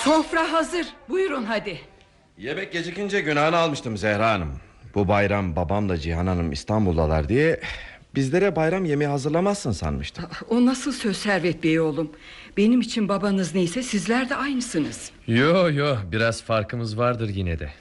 Sofra hazır, buyurun hadi. Yemek gecikince günahını almıştım Zehra Hanım. Bu bayram babamla Cihan Hanım İstanbul'dalar diye bizlere bayram yemeği hazırlamazsın sanmıştım. O nasıl söz Servet Bey oğlum? Benim için babanız neyse sizler de aynısınız. Yo biraz farkımız vardır yine de.